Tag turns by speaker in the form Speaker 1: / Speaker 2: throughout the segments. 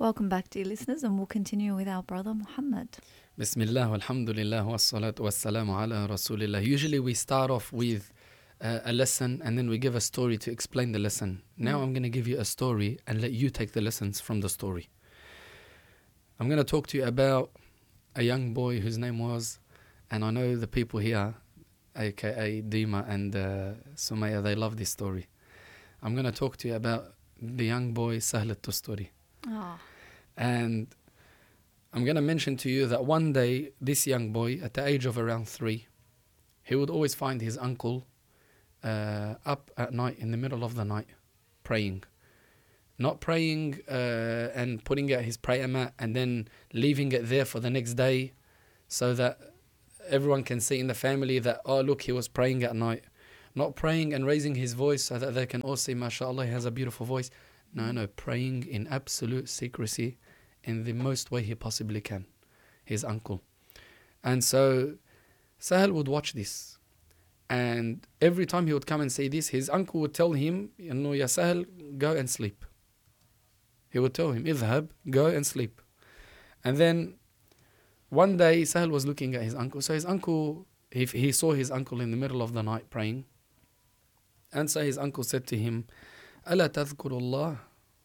Speaker 1: Welcome back, dear listeners, and we'll continue with our brother Muhammad.
Speaker 2: Bismillah, alhamdulillah, wassalatu wassalamu ala rasulillah. Usually we start off with a lesson and then we give a story to explain the lesson. Now I'm going to give you a story and let you take the lessons from the story. I'm going to talk to you about a young boy whose name was, and I know the people here, aka Dima and Sumaya, they love this story. I'm going to talk to you about the young boy Sahl al-Tusturi. And I'm going to mention to you that one day, this young boy, at the age of around 3, he would always find his uncle up at night, in the middle of the night, praying. Not praying and putting out his prayer mat and then leaving it there for the next day so that everyone can see in the family that, oh, look, he was praying at night. Not praying and raising his voice so that they can all see, mashallah, he has a beautiful voice. No, praying in absolute secrecy in the most way he possibly can, his uncle. And so Sahel would watch this. And every time he would come and say this, his uncle would tell him, Ya Sahel, go and sleep. He would tell him, Idhab, go and sleep. And then one day Sahel was looking at his uncle. So his uncle, he saw his uncle in the middle of the night praying. And so his uncle said to him, ألا تذكر الله?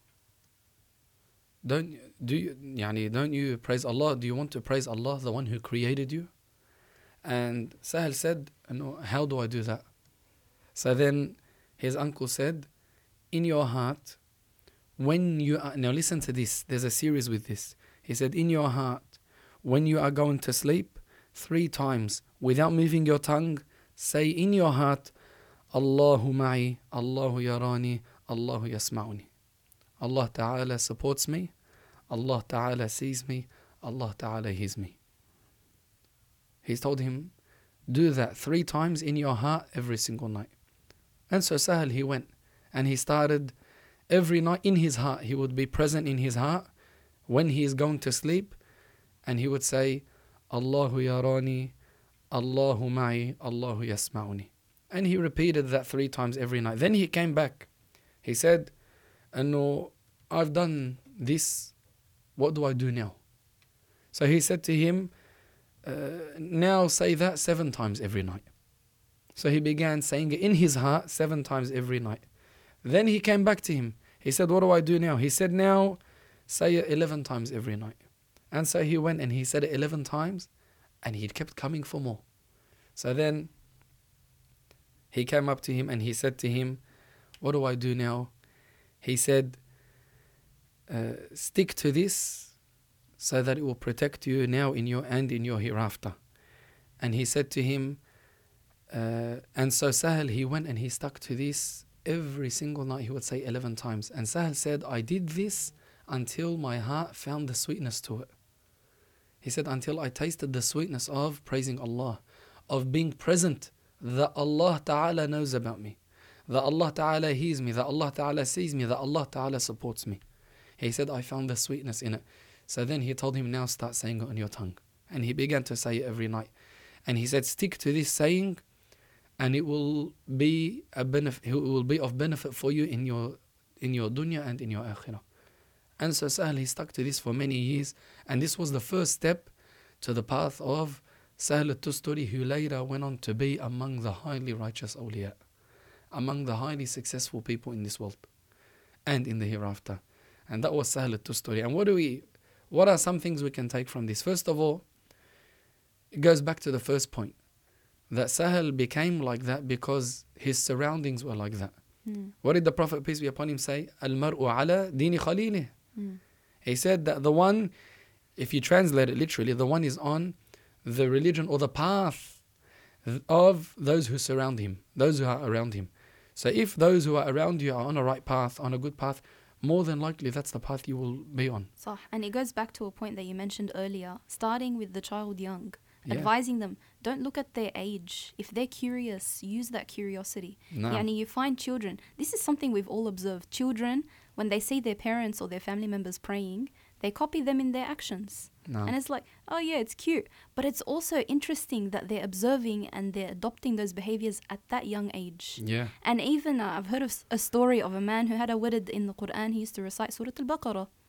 Speaker 2: Don't you praise Allah? Do you want to praise Allah, the one who created you? And Sahel said, no, how do I do that? So then his uncle said, in your heart, when you are, now listen to this, there's a series with this. He said, in your heart, when you are going to sleep, 3 times, without moving your tongue, say in your heart, Allahu ma'i, Allahu yarani, Allahu yasma'uni. Allah Ta'ala supports me, Allah Ta'ala sees me, Allah Ta'ala hears me. He's told him, do that 3 times in your heart every single night. And so Sahel, he went and he started every night in his heart. He would be present in his heart when he is going to sleep, and he would say, Allahu yarani, Allahu ma'i, Allahu yasma'uni. And he repeated that 3 times every night. Then he came back. He said, no, I've done this. What do I do now? So he said to him, now say that 7 times every night. So he began saying it in his heart 7 times every night. Then he came back to him. He said, what do I do now? He said, now say it 11 times every night. And so he went and he said it 11 times, and he kept coming for more. So then he came up to him and he said to him, what do I do now? He said, stick to this so that it will protect you now in your hereafter. And he said to him, and so Sahel, he went and he stuck to this every single night. He would say 11 times. And Sahel said, I did this until my heart found the sweetness to it. He said, until I tasted the sweetness of praising Allah, of being present, that Allah Ta'ala knows about me, that Allah Ta'ala hears me, that Allah Ta'ala sees me, that Allah Ta'ala supports me. He said, I found the sweetness in it. So then he told him, now start saying it on your tongue. And he began to say it every night. And he said, stick to this saying, and it will be of benefit for you in your dunya and in your akhirah. And so Sahel, he stuck to this for many years. And this was the first step to the path of Sahl al-Tusturi, who later went on to be among the highly righteous awliya, among the highly successful people in this world and in the hereafter. And that was Sahl al-Tusturi. And what are some things we can take from this? First of all, it goes back to the first point, that Sahel became like that because his surroundings were like that. What did the Prophet, peace be upon him, say? Al-mar'u ala dini khalilih. He said that the one, if you translate it literally, the one is on the religion or the path of those who surround him, those who are around him. So if those who are around you are on a right path, on a good path, more than likely that's the path you will be on.
Speaker 3: Sah. And it goes back to a point that you mentioned earlier, starting with the child young, advising them, don't look at their age. If they're curious, use that curiosity. Yani you find children, this is something we've all observed. Children, when they see their parents or their family members praying, they copy them in their actions. And it's like, oh yeah, it's cute. But it's also interesting that they're observing and they're adopting those behaviors at that young age.
Speaker 2: Yeah.
Speaker 3: And even I've heard of a story of a man who had a wird in the Quran. He used to recite Surah Al-Baqarah.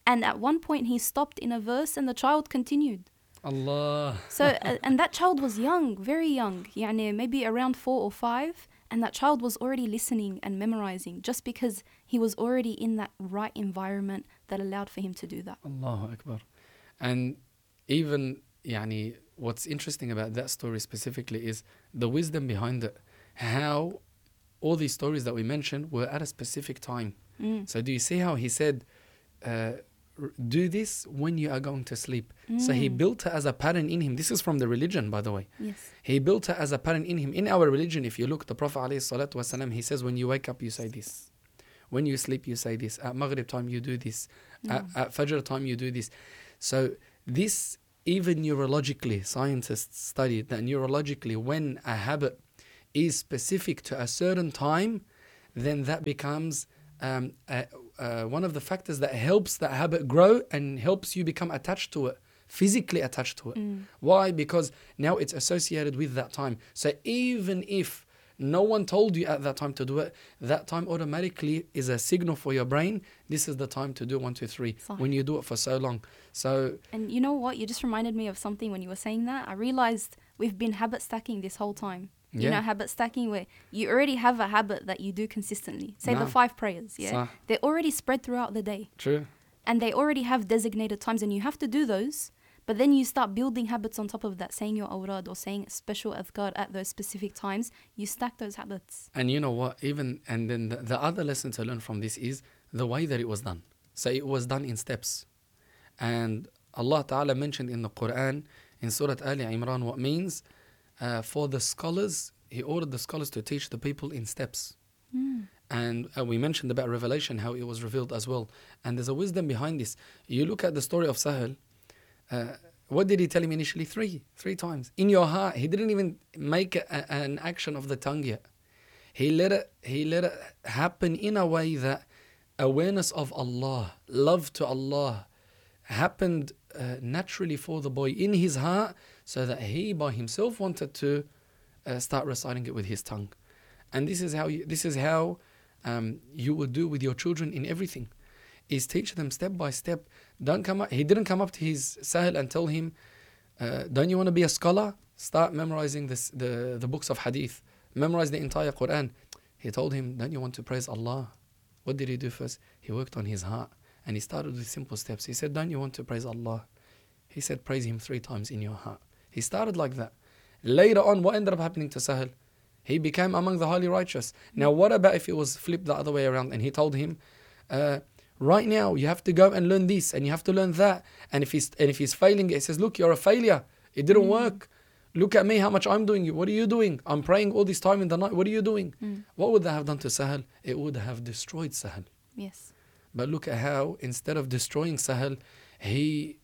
Speaker 3: And at one point he stopped in a verse and the child continued.
Speaker 2: Allah.
Speaker 3: So, and that child was young, very young, يعني maybe around 4 or 5. And that child was already listening and memorizing just because he was already in that right environment that allowed for him to do that.
Speaker 2: Allahu Akbar. And even, yani, what's interesting about that story specifically is the wisdom behind it. How all these stories that we mentioned were at a specific time. So do you see how he said, do this when you are going to sleep? So he built it as a pattern in him. This is from the religion, by the way.
Speaker 3: Yes.
Speaker 2: He built it as a pattern in him. In our religion, if you look, the Prophet ﷺ, he says, when you wake up, you say this. When you sleep, you say this. At Maghrib time, you do this. At Fajr time, you do this. So this, even neurologically, scientists studied that neurologically, when a habit is specific to a certain time, then that becomes one of the factors that helps that habit grow and helps you become attached to it, physically attached to it. Why? Because now it's associated with that time. So even if no one told you at that time to do it, that time automatically is a signal for your brain. This is the time to do 1, 2, 3. When you do it for so long. So,
Speaker 3: and you know what? You just reminded me of something when you were saying that. I realized we've been habit stacking this whole time. You know, habit stacking where you already have a habit that you do consistently. Say the 5 prayers, yeah? They're already spread throughout the day.
Speaker 2: True.
Speaker 3: And they already have designated times and you have to do those. But then you start building habits on top of that, saying your awrad or saying special adhkar at those specific times. You stack those habits.
Speaker 2: And you know what? And then the other lesson to learn from this is the way that it was done. So it was done in steps. And Allah Ta'ala mentioned in the Quran, in Surah Ali Imran, what means for the scholars, He ordered the scholars to teach the people in steps. And we mentioned about revelation, how it was revealed as well. And there's a wisdom behind this. You look at the story of Sahel. What did he tell him initially? Three times. In your heart. He didn't even make an action of the tongue yet. He let it happen in a way that awareness of Allah, love to Allah, happened naturally for the boy in his heart, so that he by himself wanted to start reciting it with his tongue. And this is how you would do with your children in everything. Is teach them step by step. He didn't come up to his Sahel and tell him, don't you want to be a scholar? Start memorizing the books of hadith. Memorize the entire Quran. He told him, don't you want to praise Allah? What did he do first? He worked on his heart. And he started with simple steps. He said, don't you want to praise Allah? He said, praise Him 3 times in your heart. He started like that. Later on, what ended up happening to Sahel? He became among the highly righteous. Now, what about if it was flipped the other way around and he told him, right now you have to go and learn this and you have to learn that. And if he's failing, he says, look, you're a failure. It didn't work. Look at me, how much I'm doing. What are you doing? I'm praying all this time in the night. What are you doing? What would that have done to Sahel? It would have destroyed Sahel.
Speaker 3: Yes.
Speaker 2: But look at how, instead of destroying Sahel, he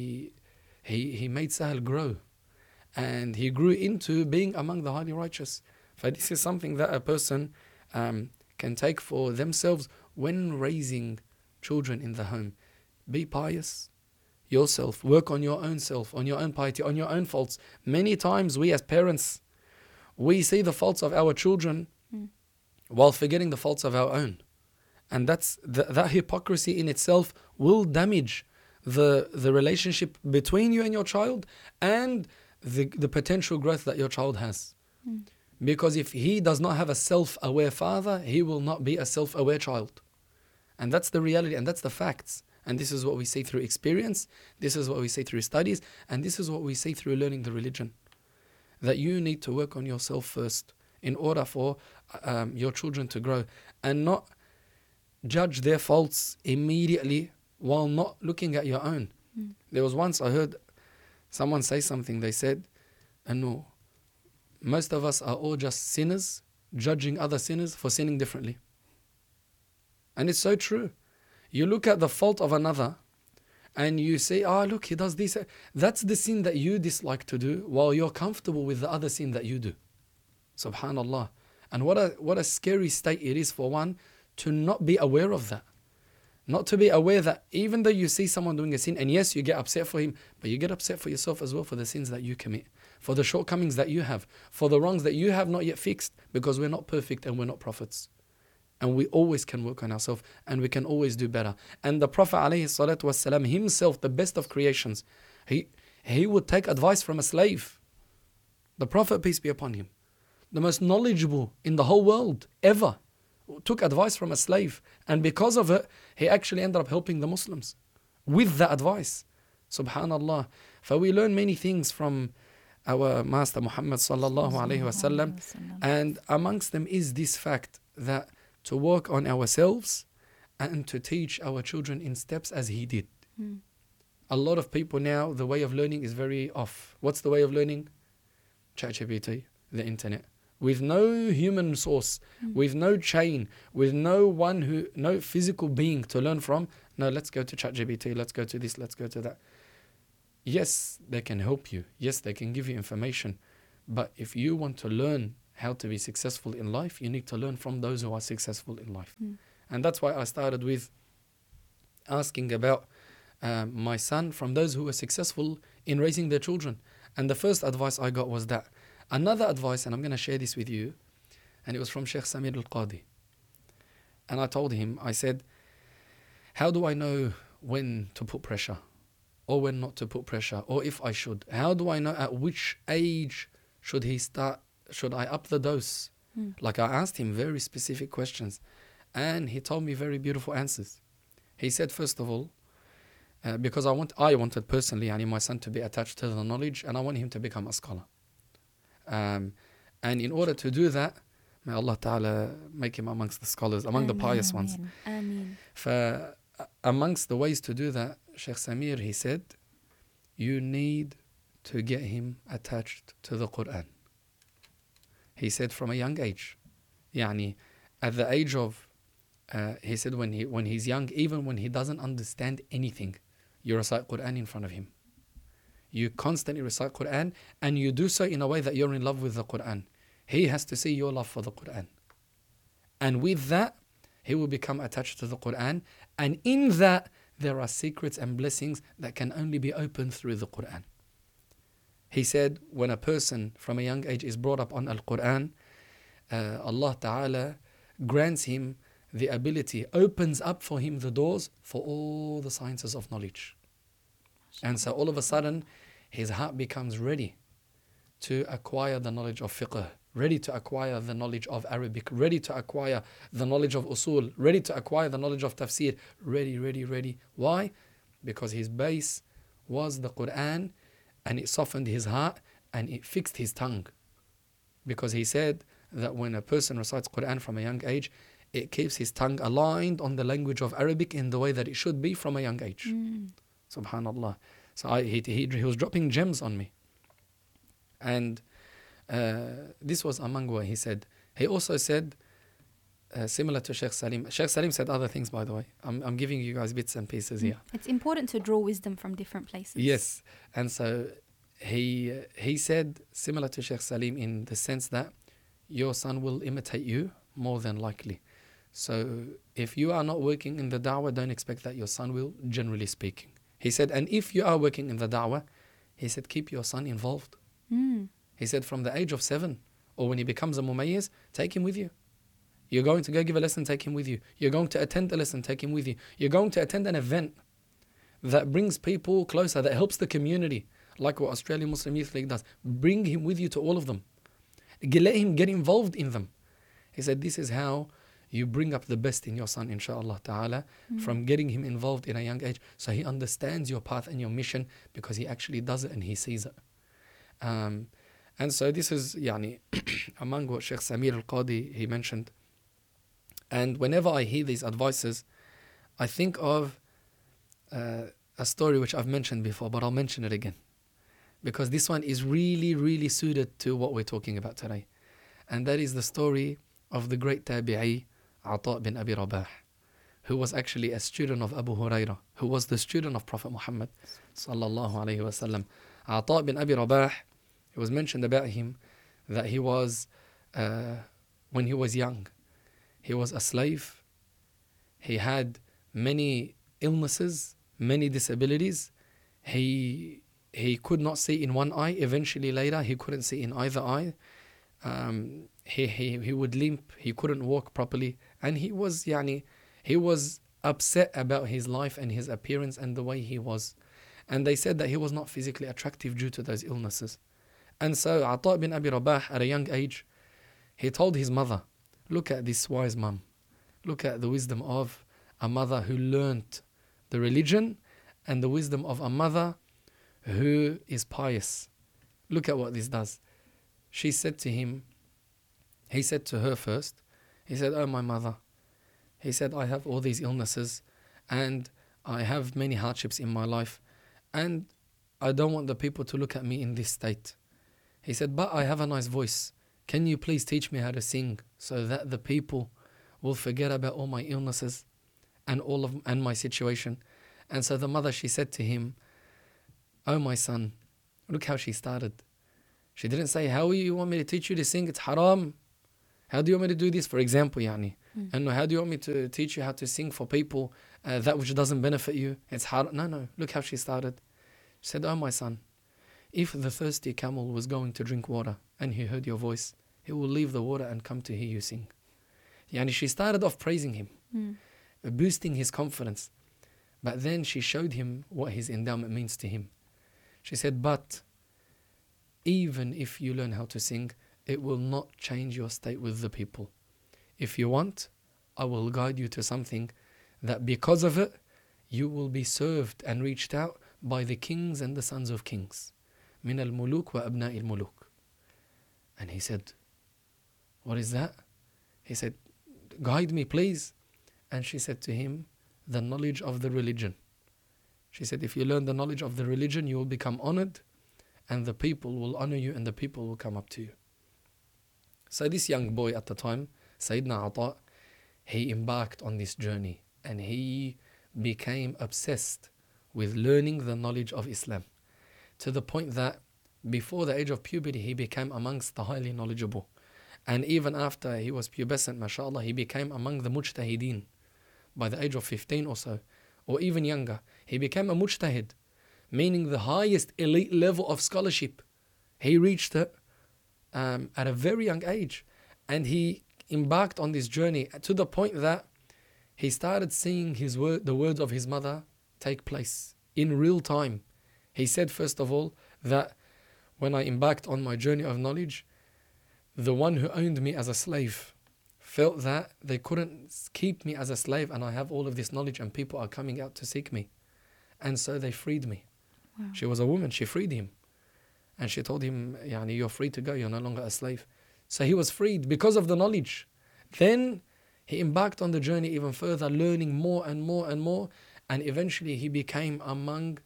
Speaker 2: made Sahel grow. And he grew into being among the highly righteous. For this is something that a person can take for themselves when raising children in the home. Be pious yourself. Work on your own self, on your own piety, on your own faults. Many times we as parents, we see the faults of our children while forgetting the faults of our own. And that hypocrisy in itself will damage the relationship between you and your child and the potential growth that your child has. Because if he does not have a self-aware father, he will not be a self-aware child. And that's the reality and that's the facts. And this is what we see through experience, this is what we see through studies, and this is what we see through learning the religion. That you need to work on yourself first in order for your children to grow, and not judge their faults immediately while not looking at your own. There was once I heard someone say something. They said, no, most of us are all just sinners judging other sinners for sinning differently. And it's so true. You look at the fault of another and you say, look, he does this. That's the sin that you dislike to do while you're comfortable with the other sin that you do. Subhanallah. And what a scary state it is for one to not be aware of that. Not to be aware that even though you see someone doing a sin, and yes, you get upset for him, but you get upset for yourself as well, for the sins that you commit, for the shortcomings that you have, for the wrongs that you have not yet fixed, because we're not perfect and we're not prophets. And we always can work on ourselves, and we can always do better. And the Prophet ﷺ himself, the best of creations, he would take advice from a slave. The Prophet, peace be upon him, the most knowledgeable in the whole world ever, took advice from a slave. And because of it, he actually ended up helping the Muslims with that advice. Subhanallah. For we learn many things from our Master Muhammad sallallahu alayhi wasallam. And amongst them is this fact that to work on ourselves and to teach our children in steps as he did. A lot of people now, the way of learning is very off. What's the way of learning? ChatGPT, the internet. With no human source, with no chain, with no physical being to learn from. No, let's go to ChatGPT, let's go to this, let's go to that. Yes, they can help you. Yes, they can give you information. But if you want to learn how to be successful in life, you need to learn from those who are successful in life. And that's why I started with asking about my son from those who were successful in raising their children. And the first advice I got was that. Another advice, and I'm going to share this with you, and it was from Sheikh Samir Al-Qadi. And I told him, I said, how do I know when to put pressure or when not to put pressure, or if I should? How do I know at which age should I up the dose? Like, I asked him very specific questions, and he told me very beautiful answers. He said, first of all, because I wanted personally, my son to be attached to the knowledge, and I want him to become a scholar. And in order to do that, may Allah Ta'ala make him amongst the scholars, among the pious ones.
Speaker 3: Ameen.
Speaker 2: Amongst the ways to do that, Sheikh Samir, he said, you need to get him attached to the Quran. He said from a young age. At the age of, he said when he's young, even when he doesn't understand anything, you recite Quran in front of him. You constantly recite Quran, and you do so in a way that you're in love with the Quran. He has to see your love for the Quran. And with that, he will become attached to the Quran. And in that, there are secrets and blessings that can only be opened through the Quran. He said, when a person from a young age is brought up on Al-Quran, Allah Ta'ala grants him the ability, opens up for him the doors for all the sciences of knowledge. And so all of a sudden, his heart becomes ready to acquire the knowledge of fiqh, ready to acquire the knowledge of Arabic, ready to acquire the knowledge of usul, ready to acquire the knowledge of tafsir, ready. Why? Because his base was the Quran, and it softened his heart and it fixed his tongue. Because he said that when a person recites Quran from a young age, it keeps his tongue aligned on the language of Arabic in the way that it should be from a young age. Subhanallah. So he was dropping gems on me. And this was among what he said. He also said, similar to Sheikh Salim. Sheikh Salim said other things, by the way. I'm giving you guys bits and pieces here.
Speaker 3: It's important to draw wisdom from different places.
Speaker 2: Yes. And so he said, similar to Sheikh Salim, in the sense that your son will imitate you more than likely. So if you are not working in the da'wah, don't expect that your son will, generally speaking. He said, and if you are working in the da'wah, he said, keep your son involved. He said, from the age of 7, or when he becomes a mumayyiz, take him with you. You're going to go give a lesson, take him with you. You're going to attend a lesson, take him with you. You're going to attend an event that brings people closer, that helps the community, like what Australian Muslim Youth League does. Bring him with you to all of them. Let him get involved in them. He said, this is how you bring up the best in your son, inshaAllah ta'ala, from getting him involved in a young age, so he understands your path and your mission, because he actually does it and he sees it. And so this is among what Sheikh Samir Al-Qadi, he mentioned. And whenever I hear these advices, I think of a story which I've mentioned before, but I'll mention it again, because this one is really, really suited to what we're talking about today. And that is the story of the great tabi'i, Ata bin Abi Rabah, who was actually a student of Abu Hurairah, who was the student of Prophet Muhammad sallallahu alayhi wa sallam. Ata bin Abi Rabah, it was mentioned about him that he was, when he was young, he was a slave. He had many illnesses, many disabilities. He could not see in one eye. Eventually later, he couldn't see in either eye. He would limp. He couldn't walk properly. And he was upset about his life and his appearance and the way he was. And they said that he was not physically attractive due to those illnesses. And so Ata bin Abi Rabah, at a young age, he told his mother, look at this wise mum. Look at the wisdom of a mother who learnt the religion and the wisdom of a mother who is pious. Look at what this does. She said to him, he said to her first, he said, oh my mother, he said, I have all these illnesses and I have many hardships in my life and I don't want the people to look at me in this state. He said, but I have a nice voice. Can you please teach me how to sing so that the people will forget about all my illnesses and my situation? And so the mother, she said to him, oh my son, look how she started. She didn't say, how do you want me to teach you to sing? It's haram. How do you want me to do this? For example, And how do you want me to teach you how to sing for people that which doesn't benefit you? It's haram. No. Look how she started. She said, oh my son, if the thirsty camel was going to drink water and he heard your voice, he will leave the water and come to hear you sing. She started off praising him, boosting his confidence. But then she showed him what his endowment means to him. She said, but even if you learn how to sing, it will not change your state with the people. If you want, I will guide you to something that because of it, you will be served and reached out by the kings and the sons of kings. من الملوك وأبناء الملوك. And he said, what is that? He said, guide me please. And she said to him, the knowledge of the religion. She said, if you learn the knowledge of the religion, you will become honored and the people will honor you and the people will come up to you. So this young boy at the time, Sayyidina Ata, he embarked on this journey and he became obsessed with learning the knowledge of Islam, to the point that before the age of puberty, he became amongst the highly knowledgeable. And even after he was pubescent, mashallah, he became among the mujtahideen. By the age of 15 or so, or even younger, he became a mujtahid, meaning the highest elite level of scholarship. He reached it at a very young age. And he embarked on this journey to the point that he started seeing the words of his mother take place in real time. He said, first of all, that when I embarked on my journey of knowledge, the one who owned me as a slave felt that they couldn't keep me as a slave and I have all of this knowledge and people are coming out to seek me. And so they freed me. Wow. She was a woman, she freed him. And she told him, you're free to go, you're no longer a slave. So he was freed because of the knowledge. Then he embarked on the journey even further, learning more and more and more. And eventually he became among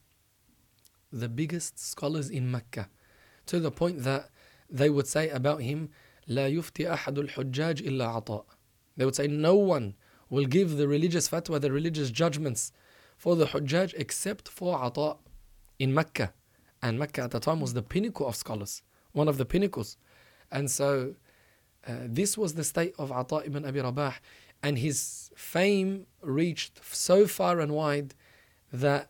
Speaker 2: the biggest scholars in Mecca, to the point that they would say about him, لا يفتي أحد الحجاج إلا عطاء. They would say no one will give the religious fatwa, the religious judgments for the Hujjaj except for Ata in Mecca. And Mecca at the time was the pinnacle of scholars, one of the pinnacles. And so this was the state of Ata ibn Abi Rabah. And his fame reached so far and wide that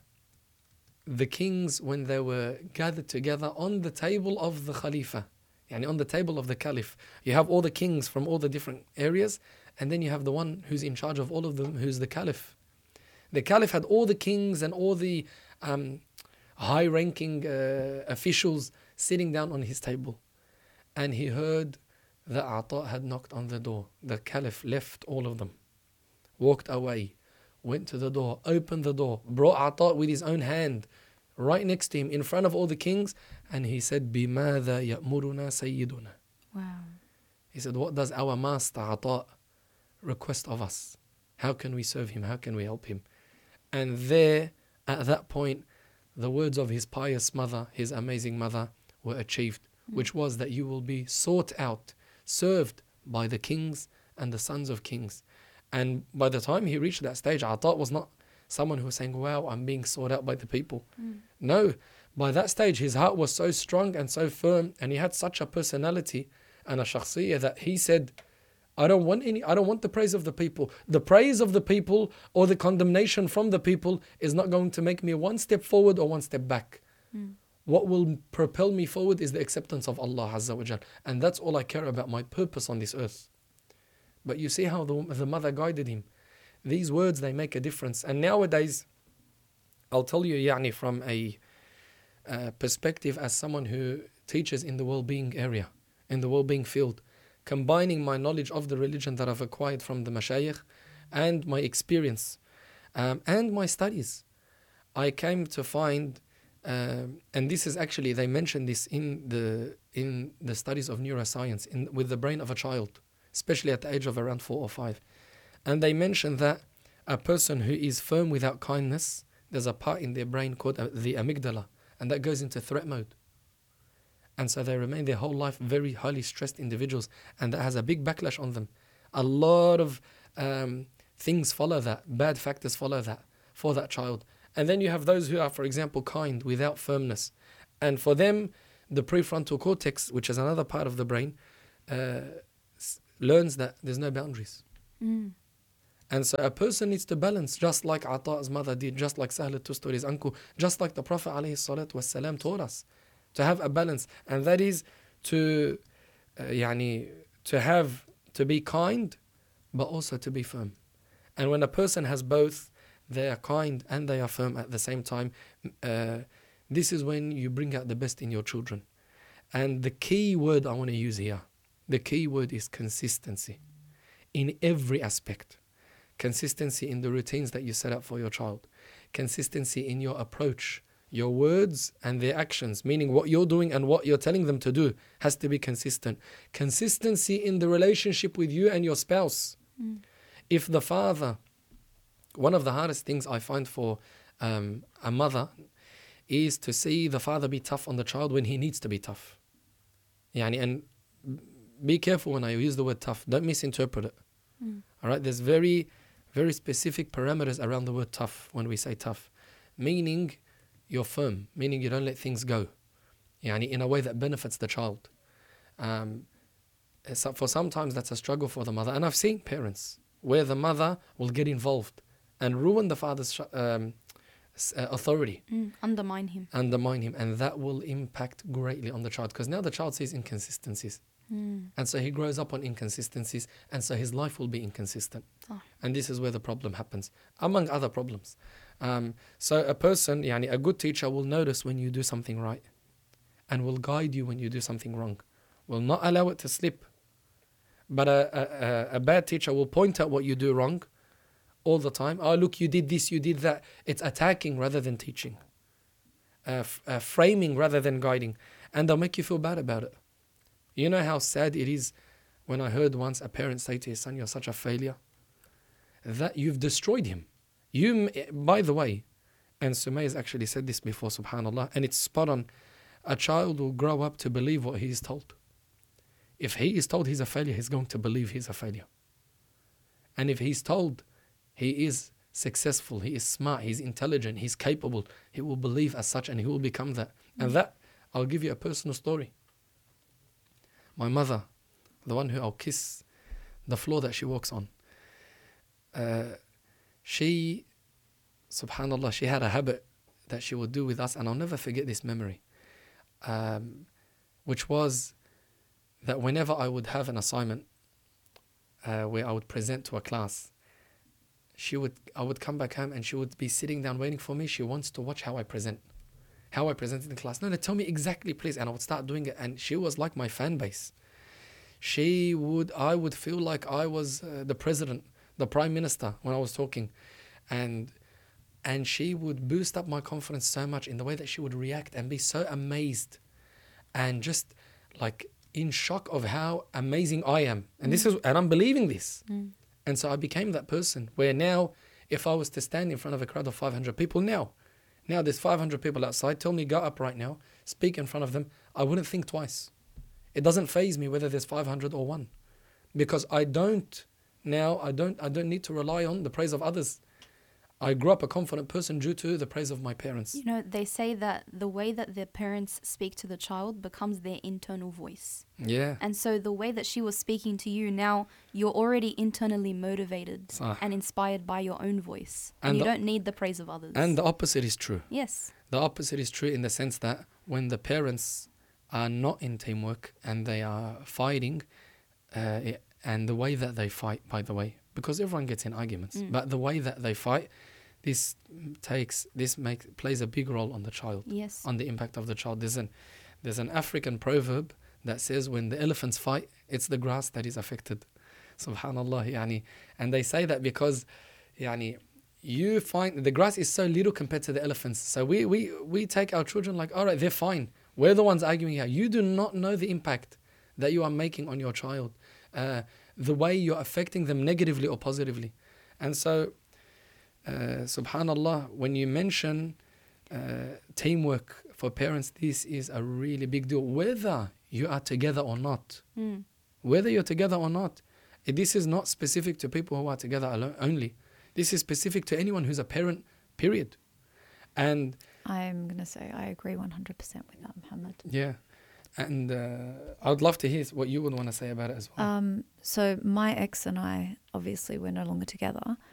Speaker 2: the kings, when they were gathered together on the table of the Khalifa, on the table of the Caliph, you have all the kings from all the different areas, and then you have the one who's in charge of all of them, who's the Caliph. The Caliph had all the kings and all the high-ranking officials sitting down on his table. And he heard that Ata had knocked on the door. The Caliph left all of them, walked away, went to the door, opened the door, brought Ata with his own hand, right next to him, in front of all the kings, and he said, بِمَاذَا يَأْمُرُنَا سَيِّدُنَا.
Speaker 1: Wow.
Speaker 2: He said, what does our master Ata request of us? How can we serve him? How can we help him? And there, at that point, the words of his pious mother, his amazing mother, were achieved, which was that you will be sought out, served by the kings and the sons of kings. And by the time he reached that stage, Ata was not someone who was saying, wow, I'm being sought out by the people. No, by that stage, his heart was so strong and so firm, and he had such a personality and a shakhsiyah that he said, I don't want the praise of the people. The praise of the people or the condemnation from the people is not going to make me one step forward or one step back. What will propel me forward is the acceptance of Allah Azza wa Jal. And that's all I care about, my purpose on this earth. But you see how the mother guided him. These words, they make a difference. And nowadays, I'll tell you, يعني, from a perspective as someone who teaches in the well-being area, in the well-being field, combining my knowledge of the religion that I've acquired from the mashayikh and my experience and my studies, I came to find, and this is actually, they mention this in the studies of neuroscience, with the brain of a child, especially at the age of around 4 or 5. And they mention that a person who is firm without kindness, there's a part in their brain called the amygdala, and that goes into threat mode. And so they remain their whole life very highly stressed individuals, and that has a big backlash on them. A lot of things follow that, bad factors follow that for that child. And then you have those who are, for example, kind without firmness. And for them, the prefrontal cortex, which is another part of the brain, learns that there's no boundaries. And so a person needs to balance, just like Ata''s mother did, just like Sahl al-Tusturi's uncle, just like the Prophet ﷺ taught us, to have a balance. And that is to be kind, but also to be firm. And when a person has both, they are kind and they are firm at the same time, this is when you bring out the best in your children. And the key word I want to use here, the key word is consistency in every aspect. Consistency in the routines that you set up for your child. Consistency in your approach, your words and their actions, meaning what you're doing and what you're telling them to do has to be consistent. Consistency in the relationship with you and your spouse. If the father, one of the hardest things I find for a mother is to see the father be tough on the child when he needs to be tough. And be careful when I use the word tough. Don't misinterpret it. All right, there's very, very specific parameters around the word tough when we say tough. Meaning you're firm, meaning you don't let things go. In a way that benefits the child. So for sometimes that's a struggle for the mother. And I've seen parents where the mother will get involved and ruin the father's authority.
Speaker 3: Undermine him.
Speaker 2: And that will impact greatly on the child, because now the child sees inconsistencies. And so he grows up on inconsistencies, and so his life will be inconsistent. And this is where the problem happens, among other problems. So a person, a good teacher will notice when you do something right and will guide you when you do something wrong, will not allow it to slip. But a bad teacher will point out what you do wrong all the time. Oh, look, you did this, you did that. It's attacking rather than teaching, framing rather than guiding. And they'll make you feel bad about it. You know how sad it is when I heard once a parent say to his son, "You're such a failure," that you've destroyed him. By the way, and Sumay has actually said this before, subhanAllah, and it's spot on, a child will grow up to believe what he is told. If he is told he's a failure, he's going to believe he's a failure. And if he's told he is successful, he is smart, he's intelligent, he's capable, he will believe as such and he will become that. And that, I'll give you a personal story. My mother, the one who I'll kiss the floor that she walks on, she, subhanAllah, she had a habit that she would do with us, and I'll never forget this memory, which was that whenever I would have an assignment where I would present to a class, I would come back home and she would be sitting down waiting for me. She wants to watch how I present in the class. No, tell me exactly, please. And I would start doing it. And she was like my fan base. I would feel like I was the president, the prime minister when I was talking. And she would boost up my confidence so much in the way that she would react and be so amazed and just like in shock of how amazing I am. And and I'm believing this. And so I became that person where now, if I was to stand in front of a crowd of 500 people now there's 500 people outside, tell me go up right now, speak in front of them, I wouldn't think twice. It doesn't faze me whether there's 500 or 1, because I don't need to rely on the praise of others. I grew up a confident person due to the praise of my parents.
Speaker 3: You know, they say that the way that their parents speak to the child becomes their internal voice.
Speaker 2: Yeah.
Speaker 3: And so the way that she was speaking to you, now you're already internally motivated and inspired by your own voice. And you don't need the praise of others.
Speaker 2: And the opposite is true.
Speaker 3: Yes.
Speaker 2: The opposite is true in the sense that when the parents are not in teamwork and they are fighting, And the way that they fight, by the way, because everyone gets in arguments, but the way that they fight, this plays a big role on the child,
Speaker 3: yes,
Speaker 2: on the impact of the child. There's an African proverb that says when the elephants fight, it's the grass that is affected. Subhanallah, yani. And they say that because yani, you find the grass is so little compared to the elephants. So we take our children like, all right, they're fine. We're the ones arguing here. You do not know the impact that you are making on your child, the way you're affecting them negatively or positively. And so, subhanallah, when you mention teamwork for parents, this is a really big deal, whether you are together or not. Whether you're together or not. This is not specific to people who are together alone only. This is specific to anyone who's a parent, period. And
Speaker 1: I'm going to say I agree 100% with that, Muhammad.
Speaker 2: Yeah. And I would love to hear what you would want to say about it as well.
Speaker 1: So my ex and I, obviously we're no longer together,